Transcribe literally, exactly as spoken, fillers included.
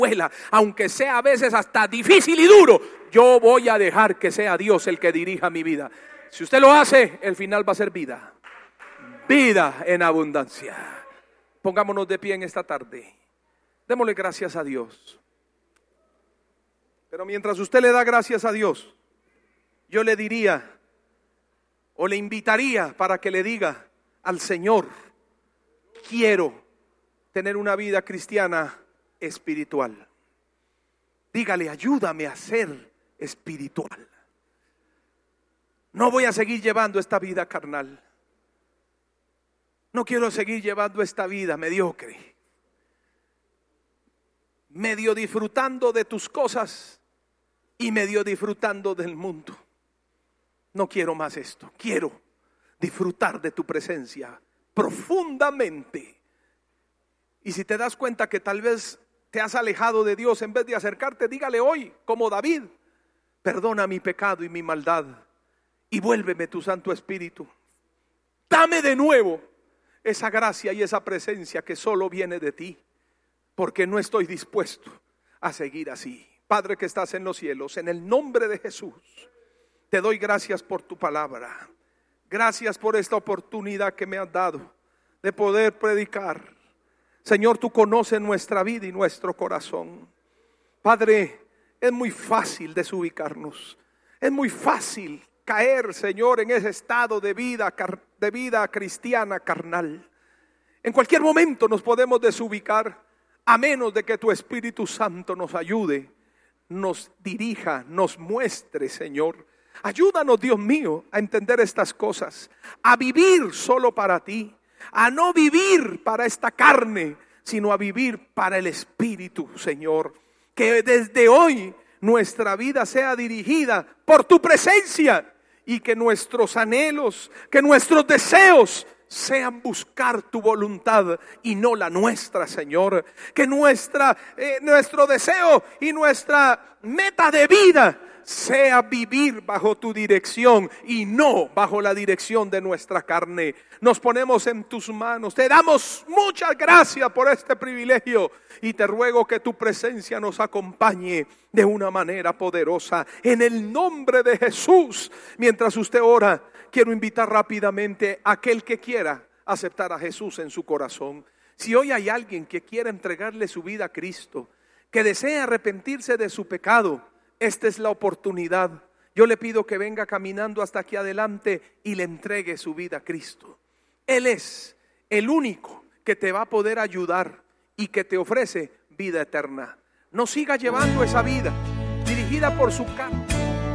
duela, aunque sea a veces hasta difícil y duro, yo voy a dejar que sea Dios el que dirija mi vida. Si usted lo hace, el final va a ser vida. Vida en abundancia. Pongámonos de pie en esta tarde. Démosle gracias a Dios. Pero mientras usted le da gracias a Dios, yo le diría o le invitaría para que le diga al Señor: quiero tener una vida cristiana espiritual. Dígale: ayúdame a ser espiritual. No voy a seguir llevando esta vida carnal. No quiero seguir llevando esta vida mediocre, medio disfrutando de tus cosas y medio disfrutando del mundo. No quiero más esto. Quiero disfrutar de tu presencia profundamente. Y si te das cuenta que tal vez te has alejado de Dios, en vez de acercarte, dígale hoy, como David: perdona mi pecado y mi maldad, y vuélveme tu Santo Espíritu. Dame de nuevo esa gracia y esa presencia que solo viene de ti, porque no estoy dispuesto a seguir así. Padre que estás en los cielos, en el nombre de Jesús, te doy gracias por tu palabra. Gracias por esta oportunidad que me has dado de poder predicar. Señor, tú conoces nuestra vida y nuestro corazón. Padre, es muy fácil desubicarnos. Es muy fácil caer, Señor, en ese estado de vida, de vida cristiana carnal. En cualquier momento nos podemos desubicar, a menos de que tu Espíritu Santo nos ayude, nos dirija, nos muestre, Señor. Ayúdanos, Dios mío, a entender estas cosas, a vivir solo para ti, a no vivir para esta carne, sino a vivir para el Espíritu, Señor. Que desde hoy nuestra vida sea dirigida por tu presencia y que nuestros anhelos, que nuestros deseos sean buscar tu voluntad y no la nuestra, Señor. Que nuestra, eh, nuestro deseo y nuestra meta de vida sea vivir bajo tu dirección y no bajo la dirección de nuestra carne. Nos ponemos en tus manos. Te damos muchas gracias por este privilegio y te ruego que tu presencia nos acompañe de una manera poderosa. En el nombre de Jesús, mientras usted ora, quiero invitar rápidamente a aquel que quiera aceptar a Jesús en su corazón. Si hoy hay alguien que quiera entregarle su vida a Cristo, que desea arrepentirse de su pecado, esta es la oportunidad. Yo le pido que venga caminando hasta aquí adelante y le entregue su vida a Cristo. Él es el único que te va a poder ayudar y que te ofrece vida eterna. No siga llevando esa vida dirigida por su carne.